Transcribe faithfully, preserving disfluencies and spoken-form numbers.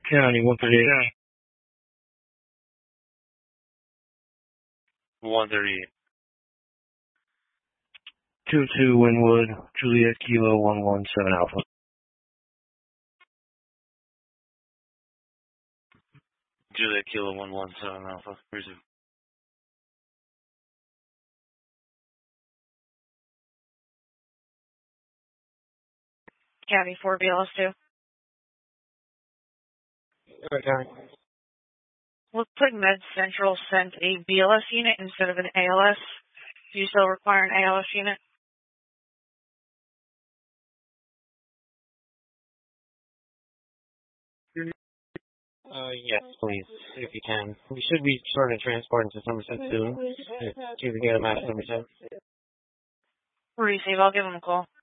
County, one thirty-eight. one thirty-eight. two two Winwood, Juliet Kilo one one seven Alpha. Juliet Kilo one one seven Alpha. Receive. County four B L S two. Okay. Looks like Med Central sent a B L S unit instead of an A L S. Do you still require an A L S unit? Uh, yes, please, if you can. We should be starting to transport into Somerset soon. If you can get them out of Somerset. Receive, I'll give them a call.